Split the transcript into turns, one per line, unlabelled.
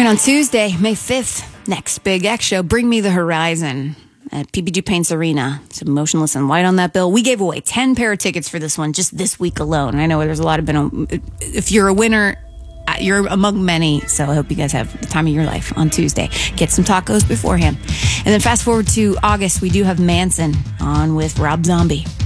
right, on Tuesday, May 5th, next Big X show, Bring Me the Horizon at PPG Paints Arena. It's Motionless in White on that bill. We gave away 10 pair of tickets for this one just this week alone. I know there's a lot of if you're a winner, you're among many, so I hope you guys have the time of your life on Tuesday. Get some tacos beforehand. And then fast forward to August, we do have Manson on with Rob Zombie.